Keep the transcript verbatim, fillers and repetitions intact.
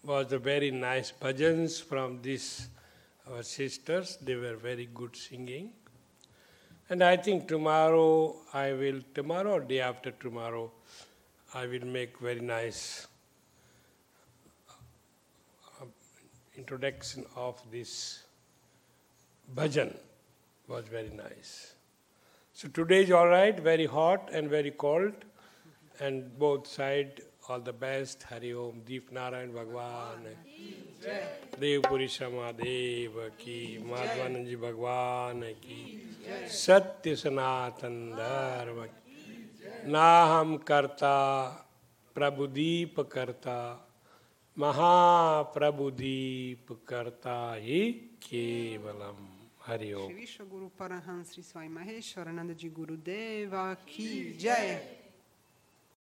was a very nice bhajans from these our sisters. They were very good singing. And I think tomorrow I will, tomorrow or day after tomorrow, I will make very nice uh, introduction of this bhajan. Was very nice. So today is all right, very hot and very cold, and both sides all the best. Hari Om, Deep Narayan Bhagwan, Dev Puri Shamadev ki, Madhvananji Bhagwan ki, Satya Sanatan Dharma ki, Naham Karta, Prabhudeep Karta, Maha Prabhudeep Karta hi Kevalam. Hari Om. Shri Vishwaguru Parahans Sri Swami Maheshwarananda Ji Gurudeva ki Jai.